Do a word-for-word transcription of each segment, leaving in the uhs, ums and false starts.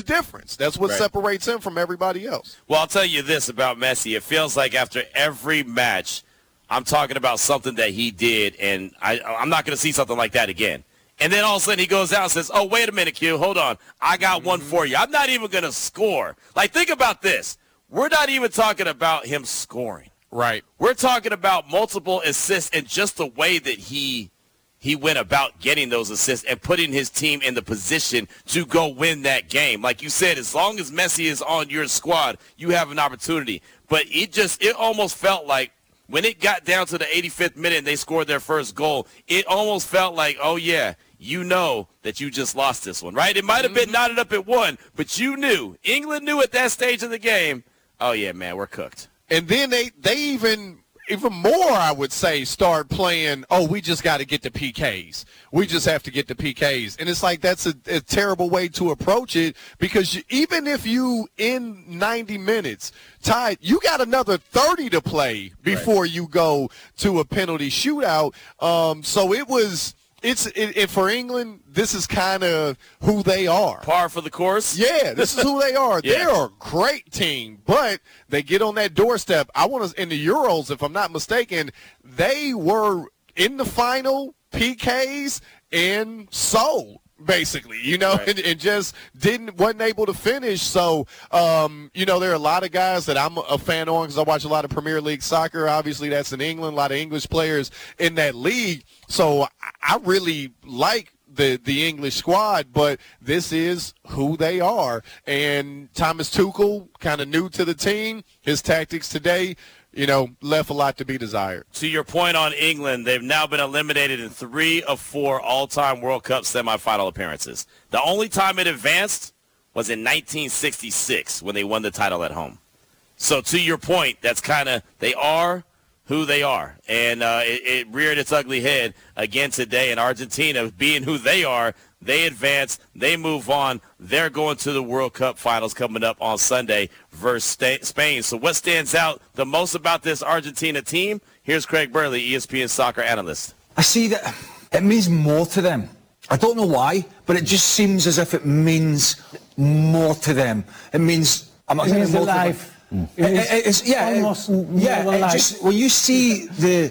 difference. That's what right. separates him from everybody else. Well, I'll tell you this about Messi. It feels like after every match, I'm talking about something that he did, and I, I'm not going to see something like that again. And then all of a sudden he goes out and says, oh, wait a minute, Q, hold on. I got one for you. I'm not even going to score. Like, think about this. We're not even talking about him scoring. Right. We're talking about multiple assists and just the way that he he went about getting those assists and putting his team in the position to go win that game. Like you said, as long as Messi is on your squad, you have an opportunity. But it just it almost felt like when it got down to the eighty-fifth minute and they scored their first goal, it almost felt like, oh, yeah, you know that you just lost this one, right? It might have been knotted up at one, but you knew. England knew at that stage of the game, oh, yeah, man, we're cooked. And then they, they even even more, I would say, start playing, oh, we just got to get the P Ks. We just have to get the P Ks. And it's like that's a, a terrible way to approach it because you, even if you in ninety minutes tied, you got another thirty to play before right. you go to a penalty shootout. Um, so it was – It's it, it, for England, this is kind of who they are. Par for the course? Yeah, this is who they are. yeah. They're a great team, but they get on that doorstep. I want to, in the Euros, if I'm not mistaken, they were in the final P Ks and sold. Basically, you know, right. and, and just didn't wasn't able to finish. So, um, you know, there are a lot of guys that I'm a fan on because I watch a lot of Premier League soccer. Obviously, that's in England. A lot of English players in that league. So, I really like the the English squad, but this is who they are. And Thomas Tuchel, kind of new to the team, his tactics today, you know, left a lot to be desired. To your point on England, they've now been eliminated in three of four all-time World Cup semifinal appearances. The only time it advanced was in nineteen sixty-six when they won the title at home. So to your point, that's kind of they are who they are. And uh, it, it reared its ugly head again today in Argentina. Being who they are, they advance, they move on. They're going to the World Cup finals coming up on Sunday versus Spain. So what stands out the most about this Argentina team? Here's Craig Burley, E S P N soccer analyst. I see that it means more to them. I don't know why, but it just seems as if it means more to them. It means I'm not it saying more alive. to them. Mm. It, it, it's, yeah, almost it, yeah. It just, when you see the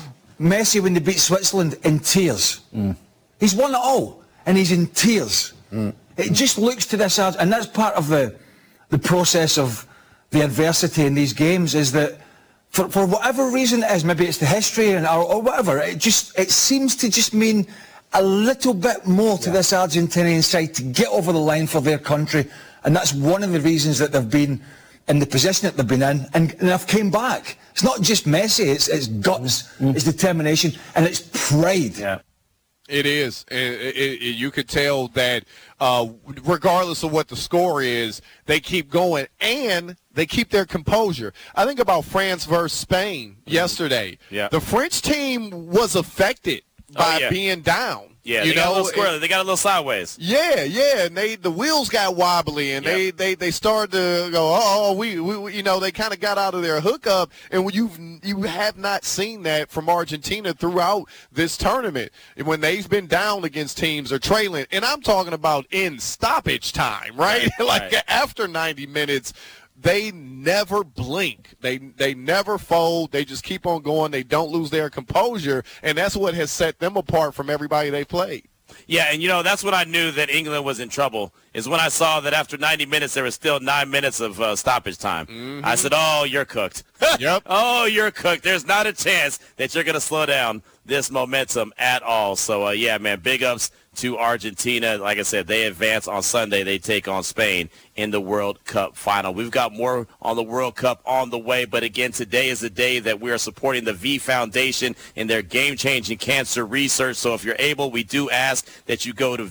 Messi when they beat Switzerland in tears, mm. he's won it all, and he's in tears. Mm. It just looks to this, and that's part of the the process of the adversity in these games. Is that for for whatever reason it is, maybe it's the history and or, or whatever. It just it seems to just mean a little bit more to yeah. this Argentinian side to get over the line for their country, and that's one of the reasons that they've been in the position that they've been in, and, and they've came back. It's not just Messi, it's, it's guts, mm. it's determination, and it's pride. Yeah. It is. It, it, it, you could tell that uh, regardless of what the score is, they keep going, and they keep their composure. I think about France versus Spain mm. yesterday. Yeah. The French team was affected by oh, yeah. being down. Yeah, you they got know, a little squirrely. They got a little sideways. Yeah, yeah, and they the wheels got wobbly, and yep. they, they, they started to go, oh, we, we you know, they kind of got out of their hookup, and you've you have not seen that from Argentina throughout this tournament when they've been down against teams or trailing, and I'm talking about in stoppage time, right? right like right. after ninety minutes. They never blink. They they never fold. They just keep on going. They don't lose their composure, and that's what has set them apart from everybody they played. Yeah, and, you know, that's when I knew that England was in trouble, is when I saw that after ninety minutes there was still nine minutes of uh, stoppage time. Mm-hmm. I said, oh, you're cooked. Yep. Oh, you're cooked. There's not a chance that you're going to slow down this momentum at all. So, uh, yeah, man, big ups to Argentina. Like I said, they advance on Sunday. They take on Spain in the World Cup final. We've got more on the World Cup on the way, but again, today is the day that we are supporting the V Foundation in their game-changing cancer research. So if you're able, we do ask that you go to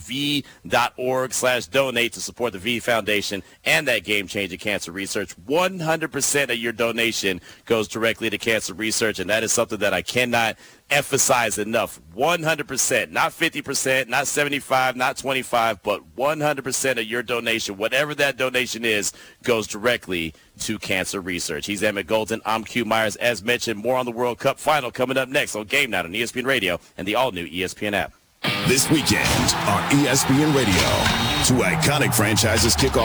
v.org slash donate to support the V Foundation and that game-changing cancer research. one hundred percent of your donation goes directly to cancer research, and that is something that I cannot emphasize enough. one hundred percent, not fifty percent, not seventy-five, not twenty-five, but one hundred percent of your donation, whatever that donation is, goes directly to cancer research. He's Emmett Golden. I'm Q Myers. As mentioned, more on the World Cup final coming up next on Game Night on E S P N Radio and the all-new E S P N app. This weekend on E S P N Radio, two iconic franchises kick off